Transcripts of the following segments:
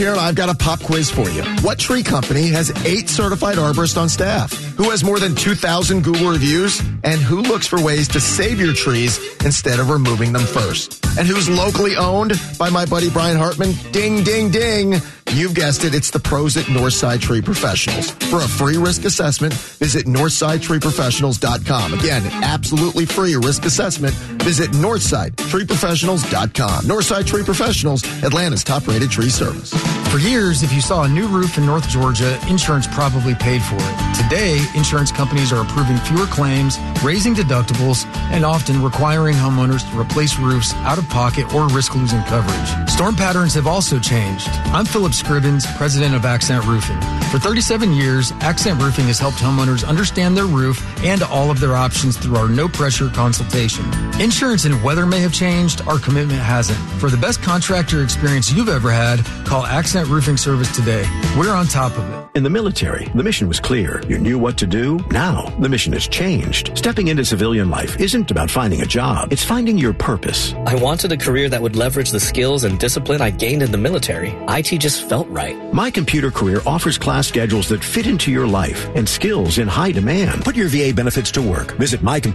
Here, I've got a pop quiz for you. What tree company has 8 certified arborists on staff? Who has more than 2,000 Google reviews? And who looks for ways to save your trees instead of removing them first? And who's locally owned by my buddy Brian Hartman? Ding, ding, ding. You've guessed it. It's the pros at Northside Tree Professionals. For a free risk assessment, visit NorthsideTreeProfessionals.com. Again, absolutely free risk assessment. Visit NorthsideTreeProfessionals.com. Northside Tree Professionals, Atlanta's top-rated tree service. For years, if you saw a new roof in North Georgia, insurance probably paid for it. Today, insurance companies are approving fewer claims, raising deductibles, and often requiring homeowners to replace roofs out of pocket or risk losing coverage. Storm patterns have also changed. I'm Philip Scribbins, president of Accent Roofing. For 37 years, Accent Roofing has helped homeowners understand their roof and all of their options through our no-pressure consultation. Insurance and weather may have changed, our commitment hasn't. For the best contractor experience you've ever had, call Accent Roofing Service today. We're on top of it. In the military, the mission was clear. You knew what to do. Now, the mission has changed. Stepping into civilian life isn't about finding a job. It's finding your purpose. I wanted a career that would leverage the skills and discipline I gained in the military. IT just felt right. My Computer Career offers class schedules that fit into your life and skills in high demand. Put your VA benefits to work. Visit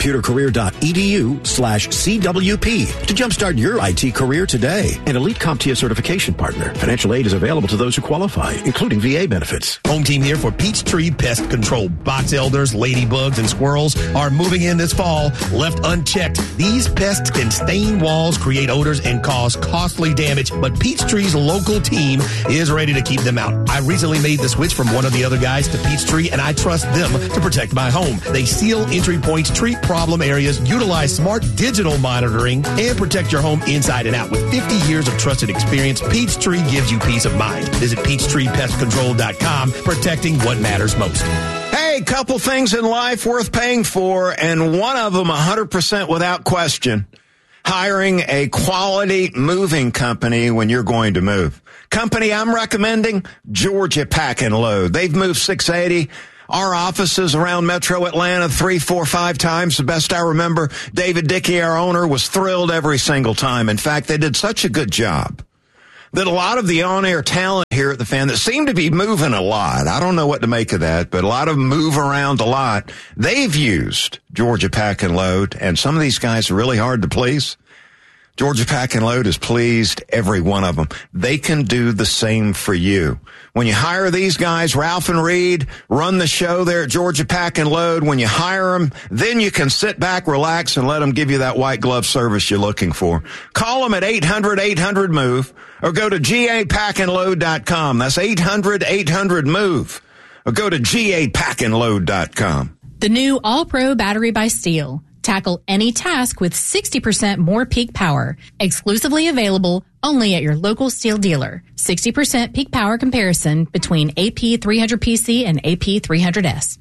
mycomputercareer.edu/CWP to jumpstart your IT career today. An elite CompTIA certification partner. Financial aid is available to those who qualify, including VA benefits. Home team here for Peachtree Pest Control. Box elders, ladybugs, and squirrels are moving in this fall. Left unchecked, these pests can stain walls, create odors, and cause costly damage, but Peachtree's local team is ready to keep them out. I recently made the switch from one of the other guys to Peachtree, and I trust them to protect my home. They seal entry points, treat problem areas, utilize smart digital monitoring, and protect your home inside and out. With 50 years of trusted experience, Peachtree gives you peace of mind. Visit PeachtreePestControl.com, protecting what matters most. Hey, couple things in life worth paying for, and one of them 100% without question. Hiring a quality moving company when you're going to move. Company I'm recommending, Georgia Pack and Load. They've moved 680. Our offices around Metro Atlanta 3, 4, 5 times. The best I remember, David Dickey, our owner, was thrilled every single time. In fact, they did such a good job that a lot of the on-air talent here at the Fan that seem to be moving a lot. I don't know what to make of that, but a lot of them move around a lot. They've used Georgia Pack and Load, and some of these guys are really hard to please. Georgia Pack and Load has pleased every one of them. They can do the same for you. When you hire these guys, Ralph and Reed run the show there at Georgia Pack and Load. When you hire them, then you can sit back, relax, and let them give you that white glove service you're looking for. Call them at 800-800-MOVE or go to gapackandload.com. That's 800-800-MOVE or go to gapackandload.com. The new All-Pro battery by Steel. Tackle any task with 60% more peak power. Exclusively available only at your local Steel dealer. 60% peak power comparison between AP300PC and AP300S.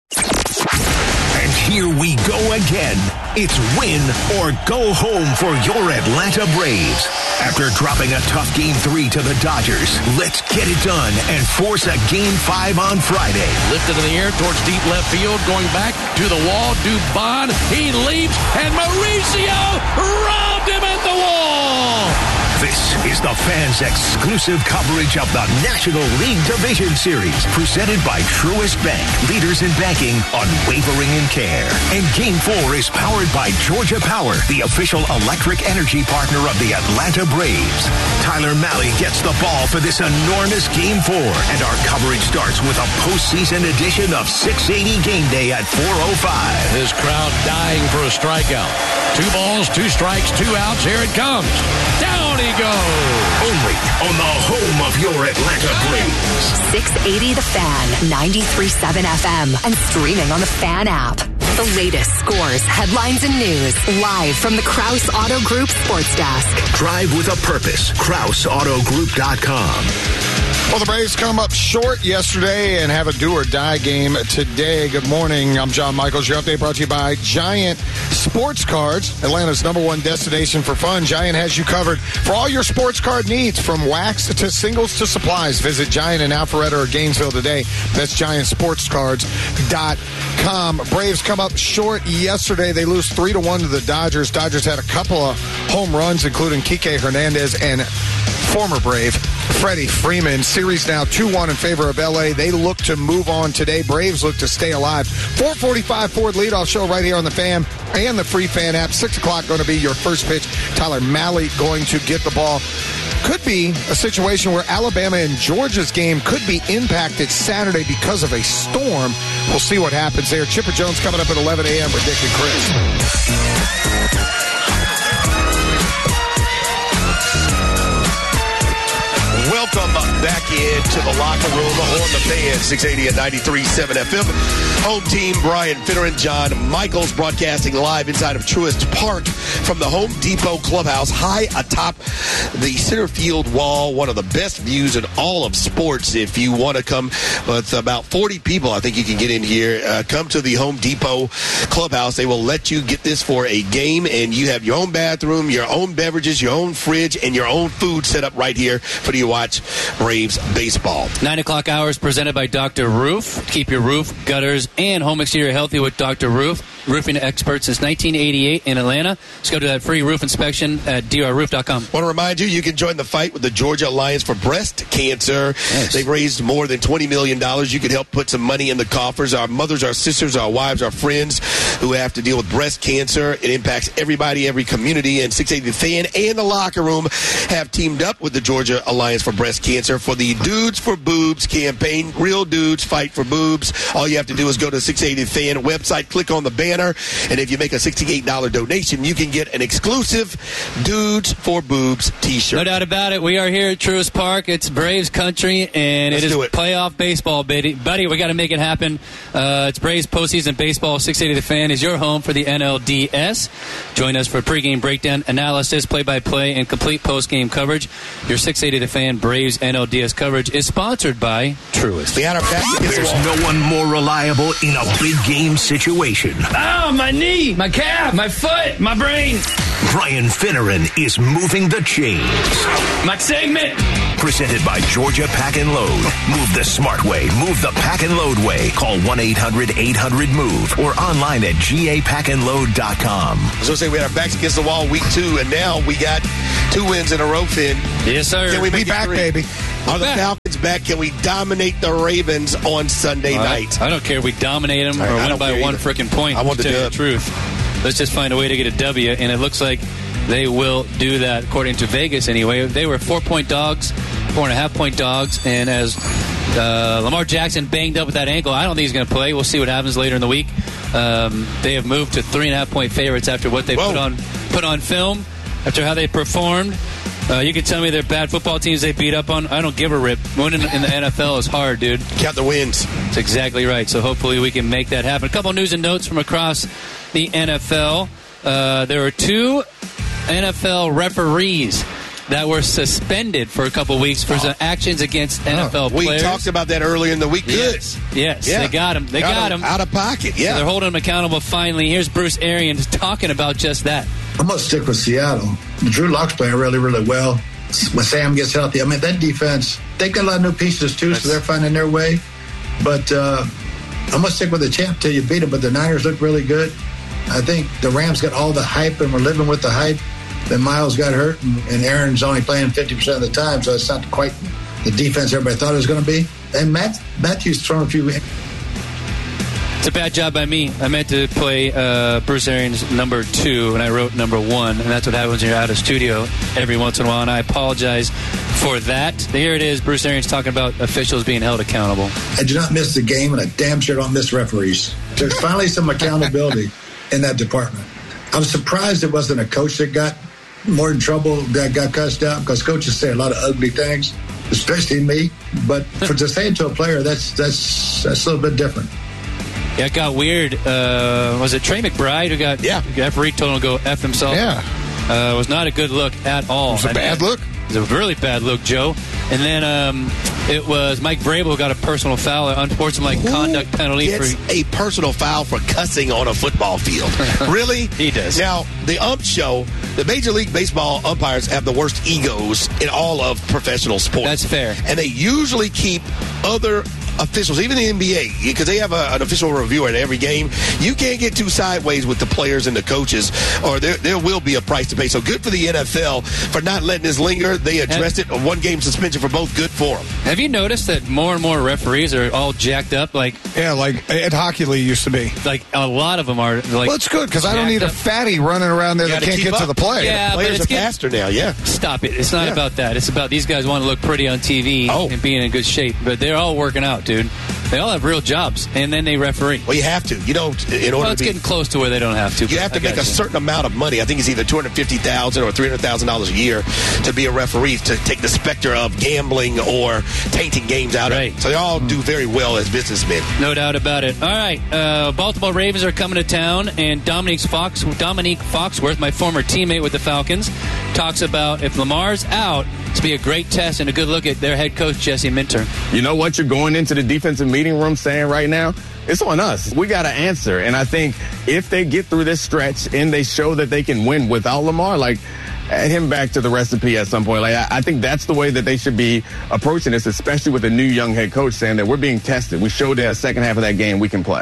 And here we go again. It's win or go home for your Atlanta Braves. After dropping a tough Game 3 to the Dodgers, let's get it done and force a Game 5 on Friday. Lifted in the air towards deep left field, going back to the wall. Dubon, he leaps, and Mauricio robbed him at the wall. This is the Fan's exclusive coverage of the National League Division Series, presented by Truist Bank, leaders in banking, unwavering in care. And Game 4 is powered by Georgia Power, the official electric energy partner of the Atlanta Braves. Tyler Malley gets the ball for this enormous Game 4, and our coverage starts with a postseason edition of 680 Game Day at 4:05. This crowd dying for a strikeout. 2 balls, 2 strikes, 2 outs. Here it comes. Down he goes. Only on the home of your Atlanta Braves. 680 The Fan, 93.7 FM, and streaming on the Fan app. The latest scores, headlines, and news, live from the Krause Auto Group Sports Desk. Drive with a purpose. KrauseAutoGroup.com. Well, the Braves come up short yesterday and have a do-or-die game today. Good morning. I'm John Michaels. Your update brought to you by Giant Sports Cards, Atlanta's #1 destination for fun. Giant has you covered for all your sports card needs, from wax to singles to supplies. Visit Giant in Alpharetta or Gainesville today. That's GiantSportsCards.com. Braves come up short yesterday. They lose 3-1 to the Dodgers. Dodgers had a couple of home runs, including Kike Hernandez and former Brave Freddie Freeman. Series now 2-1 in favor of LA. They look to move on today. Braves look to stay alive. 4:45 Ford leadoff show right here on the Fan and the free Fan app. 6 o'clock going to be your first pitch. Tyler Mahle going to get the ball. Could be a situation where Alabama and Georgia's game could be impacted Saturday because of a storm. We'll see what happens there. Chipper Jones coming up at 11 a.m. for Dick and Chris. Welcome back into the locker room on the Fan, 680 at 93.7 FM. Home team, Brian Finneran, John Michaels, broadcasting live inside of Truist Park from the Home Depot Clubhouse, high atop the center field wall. One of the best views in all of sports. If you want to come with about 40 people, I think you can get in here. Come to the Home Depot Clubhouse. They will let you get this for a game, and you have your own bathroom, your own beverages, your own fridge, and your own food set up right here for you to watch Braves baseball. 9 o'clock hours presented by Dr. Roof. Keep your roof, gutters, and home exterior healthy with Dr. Roof. Roofing expert since 1988 in Atlanta. Let's go to that free roof inspection at drroof.com. Want to remind you, you can join the fight with the Georgia Alliance for Breast Cancer. Nice. They've raised more than $20 million. You can help put some money in the coffers. Our mothers, our sisters, our wives, our friends who have to deal with breast cancer. It impacts everybody, every community. And 680 The Fan and the Locker Room have teamed up with the Georgia Alliance for Breast Cancer for the Dudes for Boobs campaign. Real dudes fight for boobs. All you have to do is go to the 680 The Fan website, click on the banner, and if you make a $68 donation, you can get an exclusive Dudes for Boobs t-shirt. No doubt about it. We are here at Truist Park. It's Braves country, and it is playoff baseball, buddy. We got to make it happen. It's Braves postseason baseball. 680 The Fan is your home for the NLDS. Join us for pregame breakdown, analysis, play-by-play, and complete postgame coverage. Your 680 The Fan Braves NLDS coverage is sponsored by Truist. There's no one more reliable in a big game situation. Oh, my knee, my calf, my foot, my brain. Brian Finneran is moving the chains. My segment. Presented by Georgia Pack and Load. Move the smart way. Move the Pack and Load way. Call 1-800-800-MOVE or online at gapackandload.com. I was going to say we had our backs against the wall week 2, and now we got 2 wins in a row, Finn. Yes, sir. Can we be back, baby? Are the Falcons back? Can we dominate the Ravens on Sunday night? I don't care if we dominate them or win by one freaking point. I want to tell you the truth. Let's just find a way to get a W, and it looks like they will do that, according to Vegas anyway. They were 4-point dogs, 4.5-point dogs, and as Lamar Jackson banged up with that ankle, I don't think he's going to play. We'll see what happens later in the week. They have moved to 3.5-point favorites after what they put on film, after how they performed. You can tell me they're bad football teams they beat up on. I don't give a rip. Winning in the NFL is hard, dude. Count the wins. That's exactly right. So hopefully we can make that happen. A couple news and notes from across the NFL. There were 2 NFL referees that were suspended for a couple weeks for some actions against NFL players. We talked about that earlier in the week. Yes, they got him. They got him. Out of pocket, yeah. So they're holding him accountable finally. Here's Bruce Arians talking about just that. I'm going to stick with Seattle. Drew Lock's playing really, really well. When Sam gets healthy, I mean, that defense, they've got a lot of new pieces too, so they're finding their way. But I'm going to stick with the champ till you beat them, but the Niners look really good. I think the Rams got all the hype, and we're living with the hype. Then Miles got hurt, and Aaron's only playing 50% of the time, so it's not quite the defense everybody thought it was going to be. And Matthew's thrown a few. It's a bad job by me. I meant to play Bruce Arians number 2, and I wrote number 1, and that's what happens when you're out of studio every once in a while, and I apologize for that. Here it is, Bruce Arians talking about officials being held accountable. I do not miss the game, and I damn sure don't miss referees. There's finally some accountability in that department. I'm surprised it wasn't a coach that got more in trouble, that got cussed out, because coaches say a lot of ugly things, especially me. But to say it to a player, that's a little bit different. Yeah, it got weird. Was it Trey McBride who got referee told him to go F himself? Yeah. It was not a good look at all. It was a bad look? It was a really bad look, Joe. And then it was Mike Vrabel who got a personal foul, unfortunately, conduct penalty. Gets a personal foul for cussing on a football field. Really? He does. Now, the ump show, the Major League Baseball umpires have the worst egos in all of professional sports. That's fair. And they usually keep other officials, even the NBA, because they have an official reviewer at every game, you can't get too sideways with the players and the coaches, or there will be a price to pay. So good for the NFL for not letting this linger. They addressed it. A one-game suspension for both. Good for them. Have you noticed that more and more referees are all jacked up? Like at Hockey League used to be. Like a lot of them are. Like, well, it's good because I don't need a fatty running around there that can't get to the play. Yeah, players but it's are faster now. Yeah, stop it. It's not about that. It's about these guys want to look pretty on TV and being in good shape. But they're all working out, dude. They all have real jobs, and then they referee. Well, you have to. You don't. In order it's getting close to where they don't have to. You have to make a certain amount of money. I think it's either $250,000 or $300,000 a year to be a referee, to take the specter of gambling or tainting games out of it. So they all do very well as businessmen. No doubt about it. All right, Baltimore Ravens are coming to town, and Dominique Foxworth, my former teammate with the Falcons, talks about if Lamar's out, it's be a great test and a good look at their head coach, Jesse Minter. You know what you're going into the defensive meeting room saying right now? It's on us. We got to answer. And I think if they get through this stretch and they show that they can win without Lamar, add him back to the recipe at some point. I think that's the way that they should be approaching this, especially with a new young head coach saying that we're being tested. We showed that second half of that game we can play.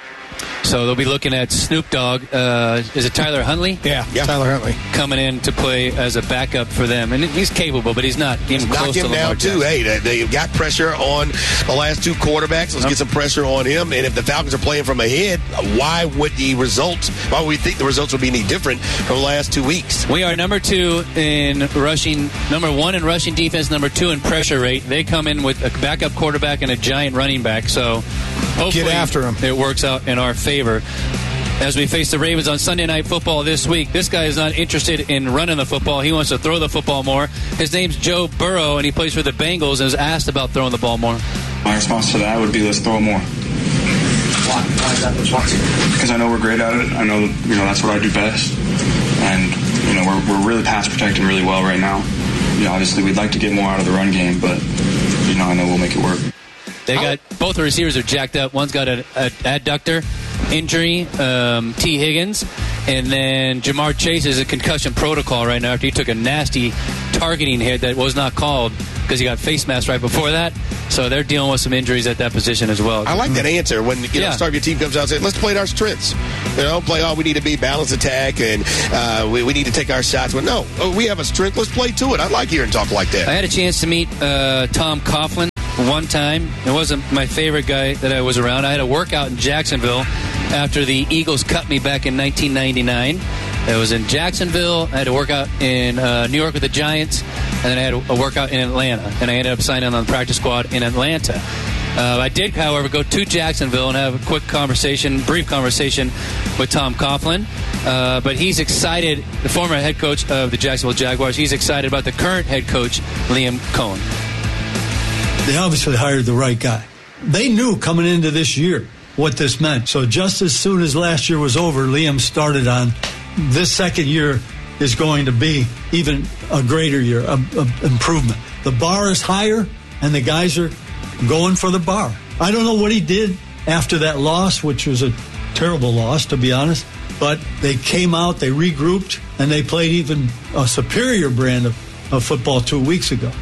So they'll be looking at Snoop Dogg. Is it Tyler Huntley? Yeah, Tyler Huntley. Coming in to play as a backup for them. And he's capable, but he's not even close to Lamar down, Jackson. too. Hey, they've got pressure on the last two quarterbacks. Let's get some pressure on him. And if the Falcons are playing from ahead, why would we think the results would be any different from the last 2 weeks? We are number 2 in rushing, number 1 in rushing defense, number 2 in pressure rate. They come in with a backup quarterback and a giant running back. So hopefully get after him. It works out in our favor. As we face the Ravens on Sunday Night Football this week, this guy is not interested in running the football. He wants to throw the football more. His name's Joe Burrow, and he plays for the Bengals and is asked about throwing the ball more. My response to that would be, let's throw it more. Why is that response? Because I know we're great at it. I know that's what I do best. And we're really pass protecting really well right now. Obviously we'd like to get more out of the run game, but I know we'll make it work. They got both the receivers are jacked up. One's got an adductor injury, T. Higgins, and then Jamar Chase is a concussion protocol right now after he took a nasty targeting hit that was not called because he got face mask right before that. So they're dealing with some injuries at that position as well. I like that answer when start of your team comes out and says, let's play to our strengths. Play all we need to be balanced attack, and we need to take our shots. Well, no, we have a strength. Let's play to it. I like hearing talk like that. I had a chance to meet Tom Coughlin one time. It wasn't my favorite guy that I was around. I had a workout in Jacksonville after the Eagles cut me back in 1999. I was in Jacksonville. I had a workout in New York with the Giants, and then I had a workout in Atlanta, and I ended up signing on the practice squad in Atlanta. I did, however, go to Jacksonville and have a brief conversation with Tom Coughlin. But he's excited, the former head coach of the Jacksonville Jaguars, he's excited about the current head coach, Liam Cohen. They obviously hired the right guy. They knew coming into this year what this meant. So just as soon as last year was over, Liam started on this second year is going to be even a greater year, improvement. The bar is higher, and the guys are going for the bar. I don't know what he did after that loss, which was a terrible loss, to be honest, but they came out, they regrouped, and they played even a superior brand of football 2 weeks ago.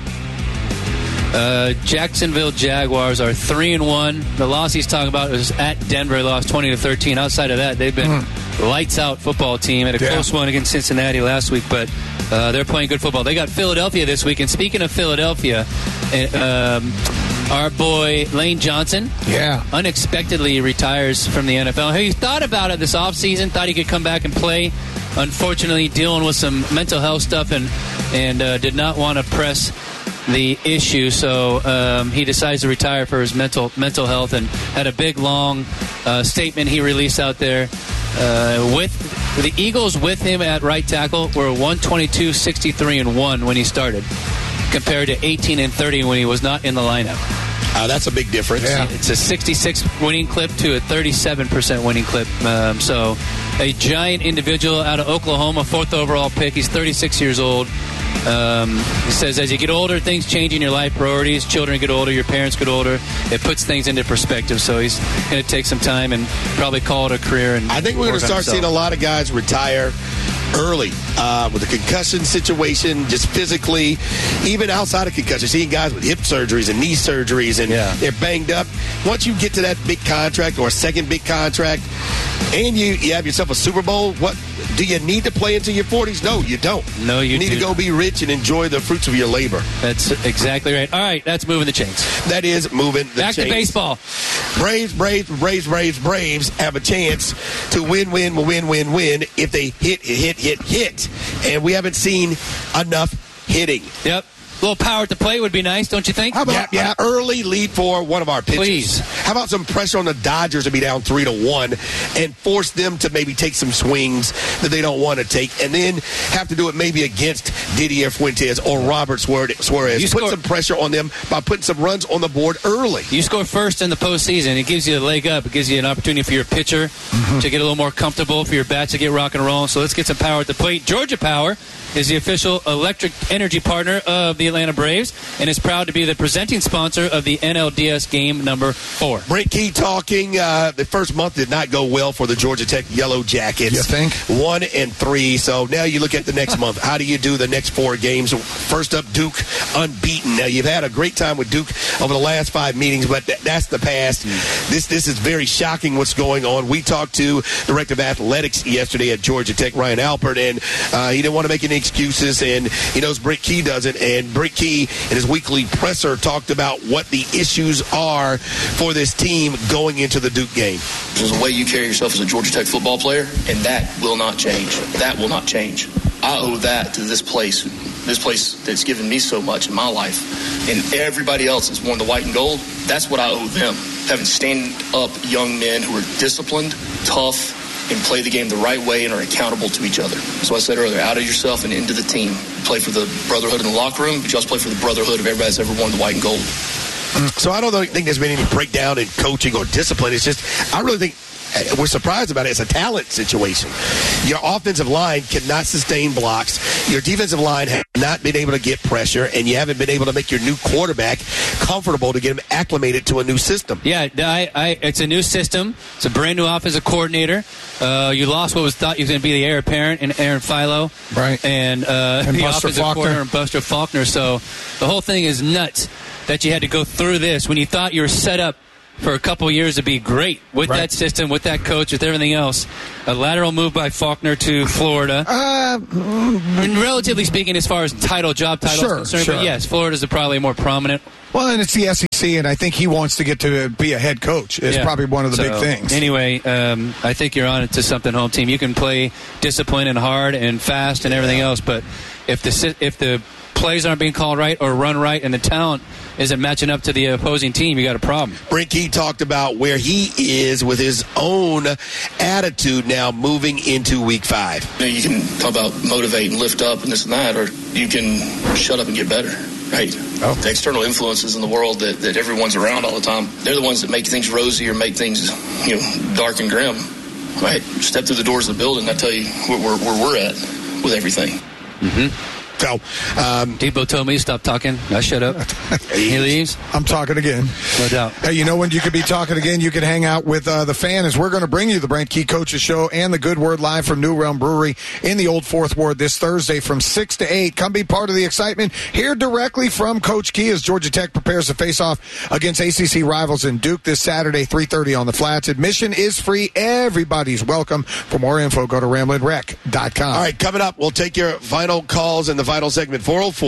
Jacksonville Jaguars are 3-1. The loss he's talking about is at Denver. They lost 20-13. Outside of that, they've been lights out football team. Had a close one against Cincinnati last week, but they're playing good football. They got Philadelphia this week. And speaking of Philadelphia, our boy Lane Johnson unexpectedly retires from the NFL. He thought about it this offseason, thought he could come back and play. Unfortunately, dealing with some mental health stuff and did not want to press the issue, so he decides to retire for his mental health, and had a big long statement he released out there. With the Eagles with him at right tackle were 122-63-1 when he started, compared to 18-30 when he was not in the lineup. That's a big difference. It's a 66 winning clip to a 37% winning clip. So a giant individual out of Oklahoma, 4th overall pick. He's 36 years old. He says, as you get older, things change in your life, priorities. Children get older, your parents get older. It puts things into perspective. So he's going to take some time and probably call it a career. And I think we're going to start seeing a lot of guys retire early with the concussion situation, just physically, even outside of concussion, seeing guys with hip surgeries and knee surgeries, and they're banged up. Once you get to that big contract or a second big contract, and you have yourself a Super Bowl, what do you need to play into your 40s? No, you don't. No, you need to go be rich and enjoy the fruits of your labor. That's exactly right. All right, that's moving the chains. That is moving the chains. Back to baseball. Braves have a chance to win if they hit. And we haven't seen enough hitting. Yep. A little power at the plate would be nice, don't you think? How about early lead for one of our pitchers? Please. How about some pressure on the Dodgers to be down 3-1 and force them to maybe take some swings that they don't want to take, and then have to do it maybe against Didier Fuentes or Robert Suarez. Put some pressure on them by putting some runs on the board early. You score first in the postseason. It gives you a leg up. It gives you an opportunity for your pitcher to get a little more comfortable, for your bat to get rock and roll. So let's get some power at the plate. Georgia Power is the official electric energy partner of the Atlanta Braves and is proud to be the presenting sponsor of the NLDS game number 4. Brent Key talking. The first month did not go well for the Georgia Tech Yellow Jackets. You think? 1-3. So now you look at the next month. How do you do the next 4 games? First up, Duke, unbeaten. Now, you've had a great time with Duke over the last 5 meetings, but that's the past. This is very shocking what's going on. We talked to Director of Athletics yesterday at Georgia Tech, Ryan Alpert, and he didn't want to make any excuses, and he knows Brent Key doesn't. And Brent Key, in his weekly presser, talked about what the issues are for this team going into the Duke game. There's a way you carry yourself as a Georgia Tech football player, and that will not change. That will not change. I owe that to this place that's given me so much in my life, and everybody else that's worn the white and gold. That's what I owe them. Having stand-up young men who are disciplined, tough, and play the game the right way and are accountable to each other. So I said earlier, out of yourself and into the team. Play for the brotherhood in the locker room, but you also play for the brotherhood of everybody that's ever worn the white and gold. So I don't think there's been any breakdown in coaching or discipline. It's just, I really think we're surprised about it. It's a talent situation. Your offensive line cannot sustain blocks. Your defensive line has not been able to get pressure, and you haven't been able to make your new quarterback comfortable to get him acclimated to a new system. Yeah, it's a new system. It's a brand new offensive coordinator. You lost what was thought you was going to be the heir apparent in Aaron Philo. Right. And the Buster offensive Faulkner. coordinator and Buster Faulkner. So the whole thing is nuts that you had to go through this when you thought you were set up for a couple of years to be great with that system, with that coach, with everything else. A lateral move by Faulkner to Florida. And relatively speaking, as far as job title is concerned, but yes, Florida's probably more prominent. Well, and it's the SEC, and I think he wants to get to be a head coach. It's probably one of the big things. Anyway, I think you're on to something, home team. You can play disciplined and hard and fast and everything else, but if the plays aren't being called right or run right and the talent isn't matching up to the opposing team, you got a problem. Brent Key talked about where he is with his own attitude now moving into week 5. You can talk about motivate and lift up and this and that, or you can shut up and get better, right? The external influences in the world that everyone's around all the time, they're the ones that make things rosy or make things dark and grim, right? Step through the doors of the building, I tell you where we're at with everything. So, Debo told me to stop talking. I shut up. He leaves. I'm talking again. No doubt. Hey, you know when you could be talking again? You can hang out with the Fan, as we're going to bring you the Brent Key Coaches Show and the Good Word live from New Realm Brewery in the Old Fourth Ward this Thursday from 6 to 8. Come be part of the excitement. Hear directly from Coach Key as Georgia Tech prepares to face off against ACC rivals in Duke this Saturday, 3:30 on the Flats. Admission is free. Everybody's welcome. For more info, go to RamblinWreck.com. All right, coming up, we'll take your final calls in the final segment,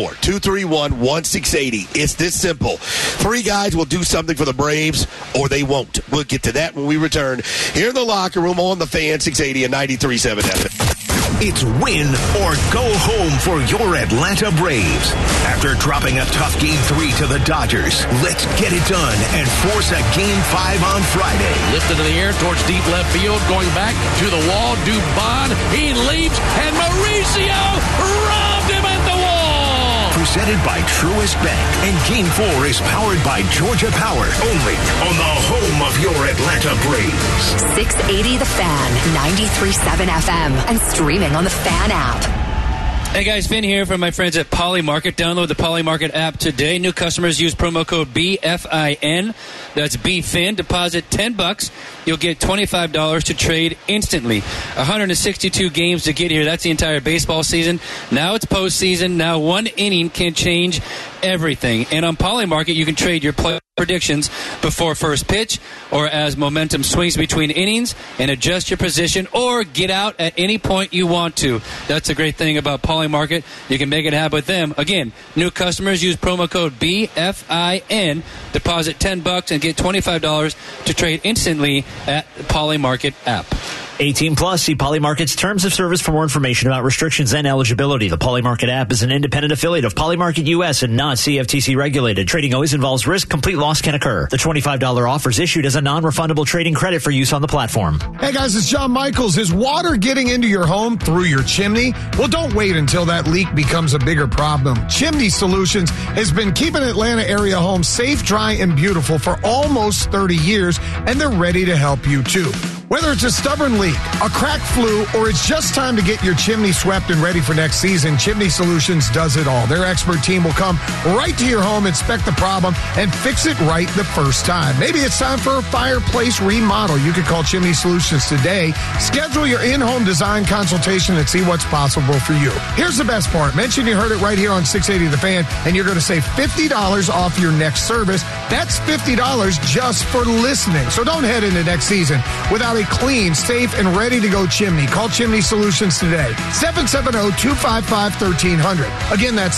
404-231-1680. It's this simple. 3 guys will do something for the Braves, or they won't. We'll get to that when we return here in the locker room on the Fan 680 and 93.7 FM. It's win or go home for your Atlanta Braves. After dropping a tough Game 3 to the Dodgers, let's get it done and force a Game 5 on Friday. Lifted in the air towards deep left field, going back to the wall. Dubon, he leaps, and Mauricio robbed him at the wall. presented by Truist Bank. And Game 4 is powered by Georgia Power, only on the home of your Atlanta Braves. 680 The Fan, 93.7 FM, and streaming on the Fan app. Hey guys, Finn here from my friends at Poly Market. Download the Poly Market app today. New customers use promo code BFIN. That's BFIN. Deposit $10. You'll get $25 to trade instantly. 162 games to get here. That's the entire baseball season. Now it's postseason. Now one inning can change everything. And on Poly Market, you can trade your play predictions before first pitch or as momentum swings between innings and adjust your position or get out at any point you want to. That's the great thing about Poly Market. You can make it happen with them. Again, new customers use promo code BFIN, deposit $10 and get $25 to trade instantly at the Poly Market app. 18 plus. See Poly Market's terms of service for more information about restrictions and eligibility. The Poly Market app is an independent affiliate of Poly Market US and not CFTC regulated. Trading always involves risk. Complete loss can occur. The $25 offer is issued as a non-refundable trading credit for use on the platform. Hey guys, it's John Michaels. Is water getting into your home through your chimney? Well, don't wait until that leak becomes a bigger problem. Chimney Solutions has been keeping Atlanta area homes safe, dry, and beautiful for almost 30 years, and they're ready to help you too. Whether it's a stubborn leak, a crack flew, or it's just time to get your chimney swept and ready for next season, Chimney Solutions does it all. Their expert team will come right to your home, inspect the problem, and fix it right the first time. Maybe it's time for a fireplace remodel. You could call Chimney Solutions today. Schedule your in-home design consultation and see what's possible for you. Here's the best part. Mention you heard it right here on 680 The Fan, and you're going to save $50 off your next service. That's $50 just for listening. So don't head into next season without a clean, safe, and ready-to-go chimney. Call Chimney Solutions today. 770-255-1300. Again, that's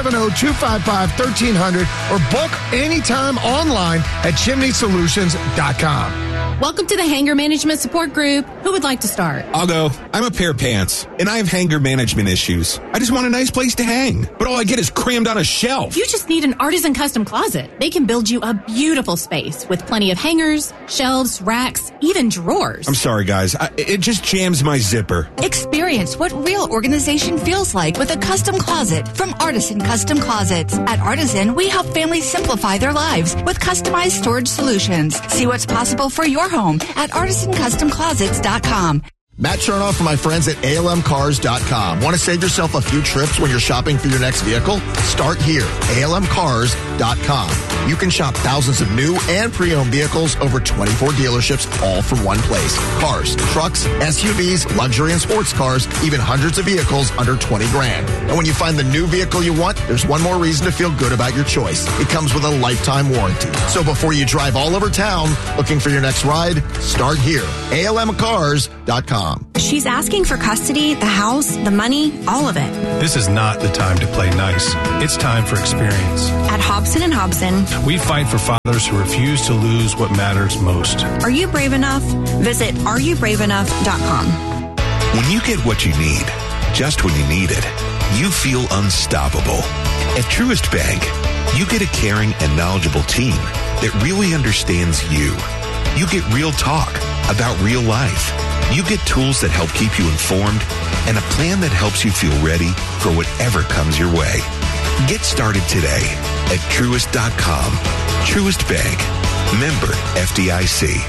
770-255-1300 or book anytime online at chimneysolutions.com. Welcome to the Hanger Management Support Group. Who would like to start? I'll go. I'm a pair of pants, and I have hanger management issues. I just want a nice place to hang, but all I get is crammed on a shelf. You just need an Artisan custom closet. They can build you a beautiful space with plenty of hangers, shelves, racks, even drawers. I'm sorry, guys. It just jams my zipper. Experience what real organization feels like with a custom closet from Artisan Custom Closets. At Artisan, we help families simplify their lives with customized storage solutions. See what's possible for your home at artisancustomclosets.com. Matt Chernoff from my friends at ALMcars.com. Want to save yourself a few trips when you're shopping for your next vehicle? Start here, ALMcars.com. You can shop thousands of new and pre-owned vehicles over 24 dealerships, all from one place. Cars, trucks, SUVs, luxury and sports cars, even hundreds of vehicles under 20 grand. And when you find the new vehicle you want, there's one more reason to feel good about your choice. It comes with a lifetime warranty. So before you drive all over town looking for your next ride, start here, ALMcars.com. She's asking for custody, the house, the money, all of it. This is not the time to play nice. It's time for experience. At Hobson & Hobson, we fight for fathers who refuse to lose what matters most. Are you brave enough? Visit areyoubraveenough.com. When you get what you need, just when you need it, you feel unstoppable. At Truist Bank, you get a caring and knowledgeable team that really understands you. You get real talk about real life. You get tools that help keep you informed and a plan that helps you feel ready for whatever comes your way. Get started today at Truist.com. Truist Bank. Member FDIC.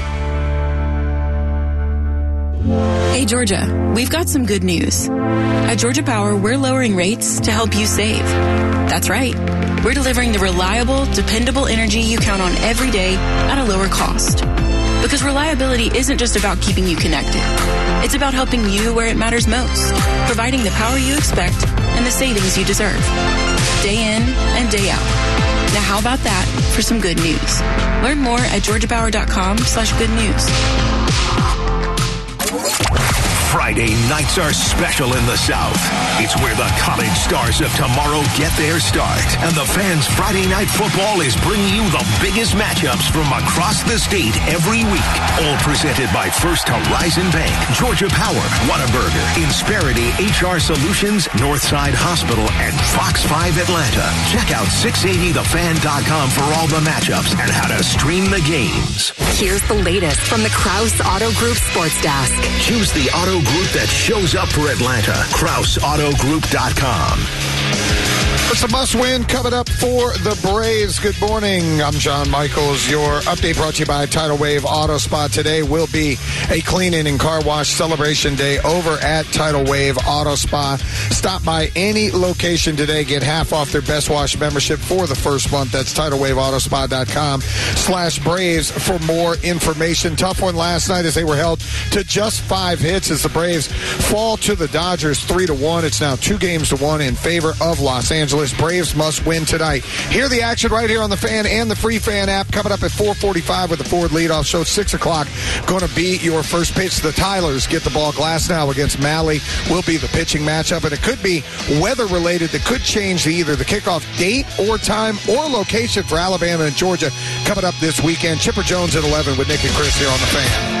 Hey, Georgia, we've got some good news. At Georgia Power, we're lowering rates to help you save. That's right. We're delivering the reliable, dependable energy you count on every day at a lower cost. Because reliability isn't just about keeping you connected. It's about helping you where it matters most, providing the power you expect and the savings you deserve. Day in and day out. Now how about that for some good news? Learn more at georgiapower.com/good news. Friday nights are special in the South. It's where the college stars of tomorrow get their start. And the Fans Friday Night Football is bringing you the biggest matchups from across the state every week. All presented by First Horizon Bank, Georgia Power, Whataburger, Insperity HR Solutions, Northside Hospital, and Fox 5 Atlanta. Check out 680thefan.com for all the matchups and how to stream the games. Here's the latest from the Krause Auto Group Sports Desk. Choose the auto group that shows up for Atlanta. KrauseAutoGroup.com. It's a must-win coming up for the Braves. Good morning. I'm John Michaels. Your update brought to you by Tidal Wave Auto Spa. Today will be a cleaning and car wash celebration day over at Tidal Wave Auto Spa. Stop by any location today. Get half off their Best Wash membership for the first month. That's TidalWaveAutoSpa.com/Braves for more information. Tough one last night as they were held to just 5 hits as the Braves fall to the Dodgers 3-1. It's now 2-1 in favor of Los Angeles. Braves must win tonight. Hear the action right here on the Fan and the free Fan app. Coming up at 4:45 with the Ford leadoff show. 6 o'clock going to be your first pitch. The Tylers get the ball. Glasnow against Malley will be the pitching matchup, and it could be weather related that could change either the kickoff date or time or location for Alabama and Georgia coming up this weekend. Chipper Jones at 11 with Nick and Chris here on the Fan.